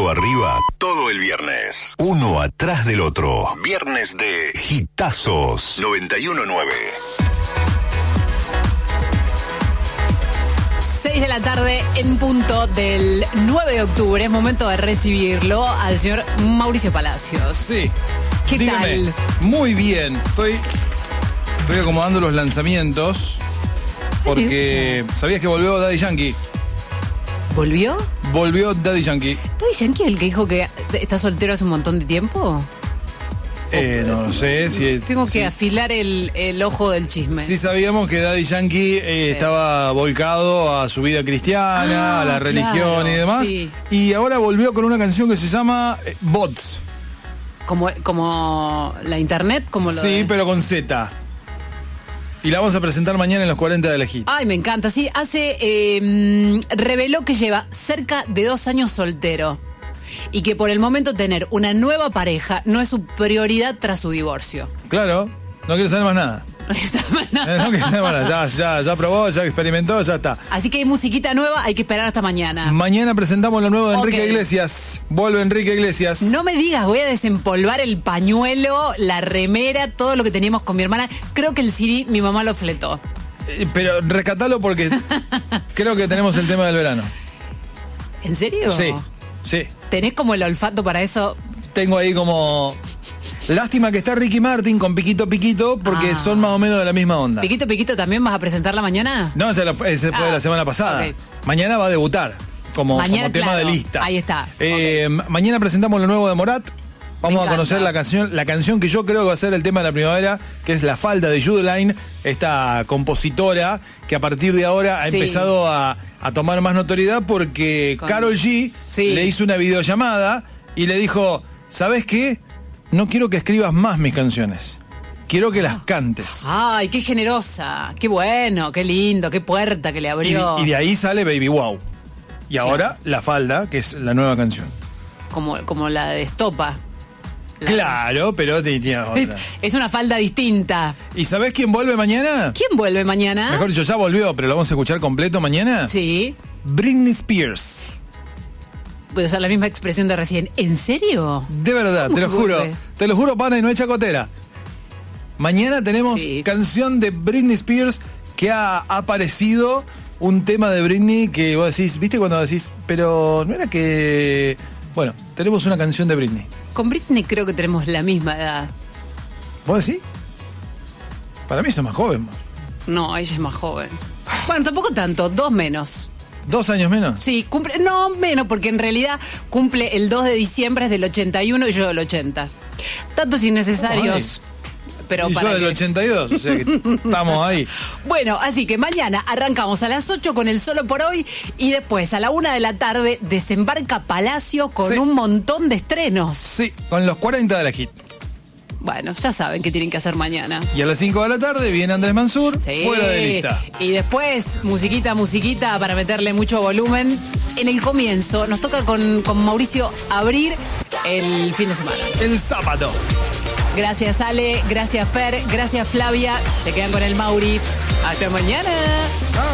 todo arriba, todo el viernes. Uno atrás del otro. Viernes de Hitazos 91.9. 6 de la tarde en punto del 9 de octubre. Es momento de recibirlo al señor Mauricio Palacios. Sí. ¿Qué Dígame. tal? Muy bien. Estoy acomodando los lanzamientos porque ¿sabías que volvió Daddy Yankee? ¿Volvió? Volvió Daddy Yankee. ¿Daddy Yankee el que dijo que está soltero hace un montón de tiempo? No sé si es... Tengo que sí. afilar el ojo del chisme. Sí sabíamos que Daddy Yankee estaba volcado a su vida cristiana, a la religión claro, y demás. sí. Y ahora volvió con una canción que se llama Bots. Como la internet, como lo Sí, de... pero con Z. Y la vamos a presentar mañana en los 40 de la Hit. Ay, me encanta. Sí, reveló que lleva cerca de 2 años soltero y que por el momento tener una nueva pareja no es su prioridad tras su divorcio. Claro, no quiero saber más nada. No quiero saber más nada. Ya probó, ya experimentó, ya está. Así que hay musiquita nueva, hay que esperar hasta mañana. Mañana presentamos lo nuevo de Enrique Ok. Iglesias. Vuelve Enrique Iglesias. No me digas, voy a desempolvar el pañuelo, la remera, todo lo que teníamos con mi hermana. Creo que el CD mi mamá lo fletó. Pero rescatalo porque creo que tenemos el tema del verano. ¿En serio? Sí. ¿Tenés como el olfato para eso? Tengo ahí como... Lástima que está Ricky Martin con Piquito Piquito porque son más o menos de la misma onda. ¿Piquito Piquito también vas a presentarla mañana? No, ese fue la semana pasada. Ok. Mañana va a debutar como Mañana, tema claro, de lista. ahí está. Mañana presentamos lo nuevo de Morat. Vamos a encanta. conocer la canción que yo creo que va a ser el tema de la primavera, que es La Falda de Judeline, esta compositora que a partir de ahora ha Sí. empezado a tomar más notoriedad porque Karol G Sí. le hizo una videollamada y le dijo, ¿sabes qué? No quiero que escribas más mis canciones. Quiero que las cantes. Ay, qué generosa, qué bueno, qué lindo, qué puerta que le abrió. Y de ahí sale Baby Wow. Y ahora La Falda, que es la nueva canción. Como la de Estopa. Claro, pero tiene otra. Es una falda distinta. ¿Y sabés quién vuelve mañana? ¿Quién vuelve mañana? Mejor dicho, ya volvió, pero lo vamos a escuchar completo mañana. Sí. Britney Spears. Voy a usar la misma expresión de recién. ¿En serio? De verdad, ¿Cómo te lo que juro. vuelve? Te lo juro, pana, y no es chacotera. Mañana tenemos Sí. canción de Britney Spears que ha aparecido un tema de Britney que vos decís, ¿viste cuando decís? Pero no era que... Bueno, tenemos una canción de Britney. Con Britney creo que tenemos la misma edad. ¿Vos decís? Para mí sos más joven. No, ella es más joven. Bueno, tampoco tanto, 2 menos. 2 años menos. Sí, cumple, no menos, porque en realidad cumple el 2 de diciembre, es del 81 y yo del 80. Datos innecesarios. Pero Y para yo del que- 82, o sea que estamos ahí. Bueno, así que mañana arrancamos a las 8 con el Solo por Hoy y después a la 1 de la tarde desembarca Palacio con Sí. un montón de estrenos. Sí, con los 40 de la Hit. Bueno, ya saben qué tienen que hacer mañana. Y a las 5 de la tarde viene Andrés Mansur, Sí. fuera de lista. Y después, musiquita para meterle mucho volumen. En el comienzo, nos toca con Mauricio abrir el fin de semana. El sábado. Gracias Ale, gracias Fer, gracias Flavia. Se quedan con el Mauri. Hasta mañana. Chao.